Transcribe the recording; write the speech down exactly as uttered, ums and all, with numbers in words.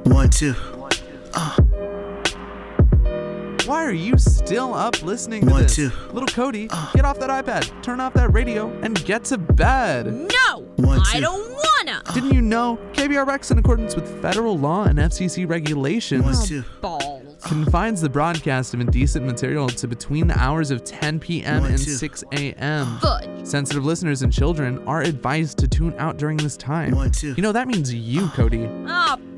One, two. Uh. Why are you still up listening to One, this? two. Little Cody, Uh. get off that iPad, turn off that radio, and get to bed. No, One, I two. don't wanna. Didn't you know K B R X, in accordance with federal law and F C C regulations, One, two. Balls. confines the broadcast of indecent material to between the hours of ten p.m. One, and two. six a.m. Fudge. Sensitive listeners and children are advised to tune out during this time. One, two. You know, that means you, Cody. Ah,